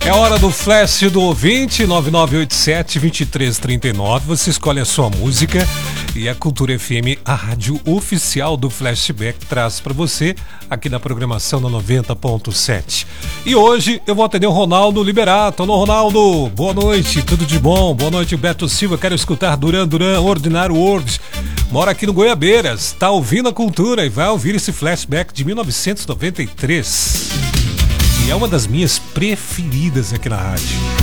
É hora do flash do ouvinte, 9987-2339. Você escolhe a sua música e a Cultura FM, a rádio oficial do Flashback, traz para você aqui na programação da 90.7. E hoje eu vou atender o Ronaldo Liberato. Alô, Ronaldo, boa noite, tudo de bom? Boa noite, Beto Silva. Quero escutar Duran Duran, Ordinário World. Mora aqui no Goiabeiras, tá ouvindo a Cultura e vai ouvir esse flashback de 1993. E é uma das minhas preferidas aqui na rádio.